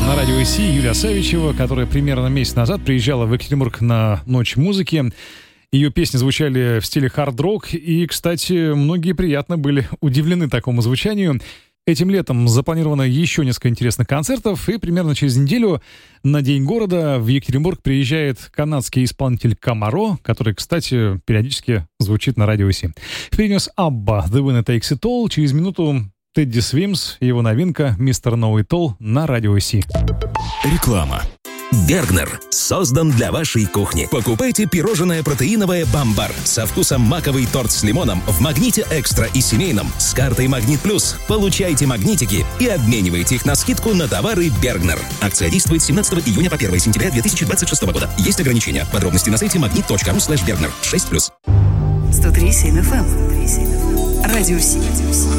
На радио ИСИ Юлия Савичева, которая примерно месяц назад приезжала в Екатеринбург на Ночь музыки. Ее песни звучали в стиле хард-рок, и, кстати, многие приятно были удивлены такому звучанию. Этим летом запланировано еще несколько интересных концертов, и примерно через неделю на День города в Екатеринбург приезжает канадский исполнитель Камаро, который, кстати, периодически звучит на радио ИСИ. Впереди у нас Абба «The Winner Takes It All», через минуту Тедди Свимс и его новинка «Mr. Know It All» на радио ИСИ. Реклама. Бергнер создан для вашей кухни. Покупайте пирожное протеиновое «Бамбар» со вкусом маковый торт с лимоном в «Магните Экстра» и семейном с картой «Магнит Плюс». Получайте магнитики и обменивайте их на скидку на товары Бергнер. Акция действует с 17 июня по 1 сентября 2026 года. Есть ограничения. Подробности на сайте magnit.ru/Bergner. 6+. 103.7 FM. Радио ИСИ.